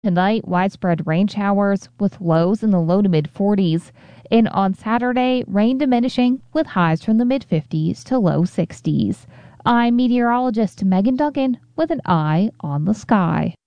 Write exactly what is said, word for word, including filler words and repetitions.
Tonight, widespread rain showers with lows in the low to mid forties. And on Saturday, rain diminishing with highs from the mid fifties to low sixties. I'm meteorologist Megan Duncan with an eye on the sky.